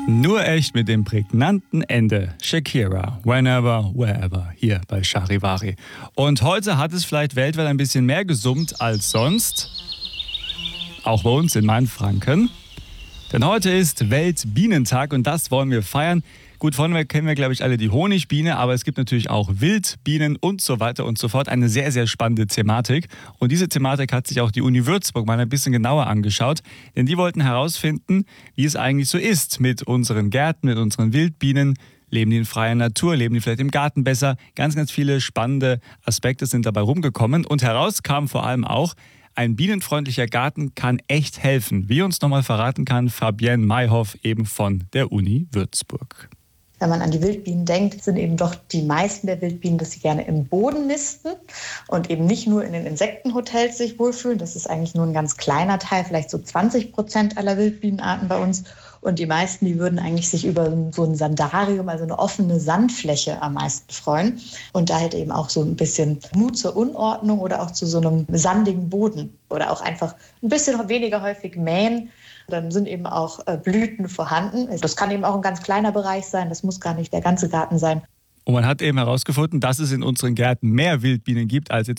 Nur echt mit dem prägnanten Ende. Shakira, whenever, wherever, hier bei Charivari. Und heute hat es vielleicht weltweit ein bisschen mehr gesummt als sonst. Auch bei uns in Mainfranken. Denn heute ist Weltbienentag und das wollen wir feiern. Gut, vorne kennen wir, glaube ich, alle die Honigbiene, aber es gibt natürlich auch Wildbienen und so weiter und so fort. Eine sehr, sehr spannende Thematik. Und diese Thematik hat sich auch die Uni Würzburg mal ein bisschen genauer angeschaut. Denn die wollten herausfinden, wie es eigentlich so ist mit unseren Gärten, mit unseren Wildbienen. Leben die in freier Natur? Leben die vielleicht im Garten besser? Ganz, ganz viele spannende Aspekte sind dabei rumgekommen. Und heraus kam vor allem auch, ein bienenfreundlicher Garten kann echt helfen. Wie uns nochmal verraten kann Fabienne Mayhoff eben von der Uni Würzburg. Wenn man an die Wildbienen denkt, sind eben doch die meisten der Wildbienen, dass sie gerne im Boden nisten und eben nicht nur in den Insektenhotels sich wohlfühlen. Das ist eigentlich nur ein ganz kleiner Teil, vielleicht so 20% aller Wildbienenarten bei uns. Und die meisten, die würden eigentlich sich über so ein Sandarium, also eine offene Sandfläche am meisten freuen. Und da halt eben auch so ein bisschen Mut zur Unordnung oder auch zu so einem sandigen Boden oder auch einfach ein bisschen weniger häufig mähen. Dann sind eben auch Blüten vorhanden. Das kann eben auch ein ganz kleiner Bereich sein. Das muss gar nicht der ganze Garten sein. Und man hat eben herausgefunden, dass es in unseren Gärten mehr Wildbienen gibt als jetzt